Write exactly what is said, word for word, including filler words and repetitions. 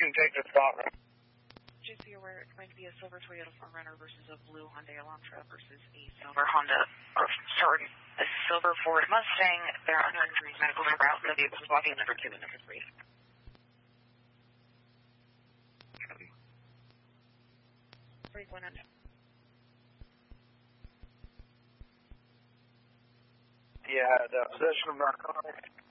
can take the spot. Just be aware it's going to be a silver Toyota four runner versus a blue Hyundai Elantra versus a silver Honda, or sorry, a silver Ford Mustang. They're under injuries, medical route. The vehicle is walking number two and number three. One hundred. Yeah, the possession of narcotics.